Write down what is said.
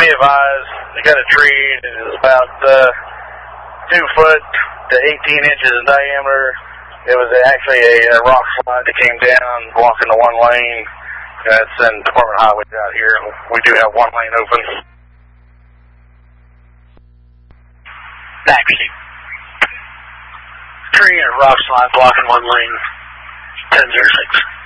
be advised, we got a tree that is about 2 foot to 18 inches in diameter. It was actually a rock slide that came down, blocking the 1 lane. That's in Department Highway out here. We do have 1 lane open. Taxi. Tree and rock slide blocking 1 lane. 1006.